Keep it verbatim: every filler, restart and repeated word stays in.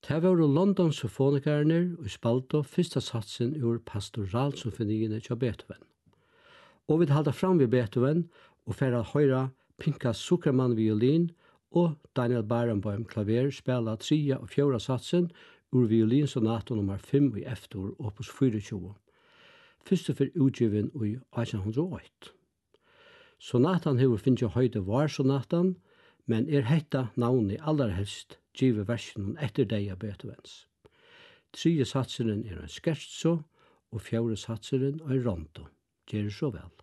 Det var London symfonikerner og spalte første satsen ur pastoralsymfoniene til Beethoven. Og vi halda fram ved Beethoven og for å høre Pinkas Zuckerman violin og Daniel Barenboim klaver spela tredje og fjorda satsen ur violinsonato nummer fem i eftir opus tjuefire. Første for utgiven i eighteen oh eight. Sonatan hever finnst høyde var sonatan, men er hetta navnet aller helst givet versjonen etter deg av Beethovens. Tredje satseren er en scherzo, og fjorda satseren er rondo. Gjør så vel.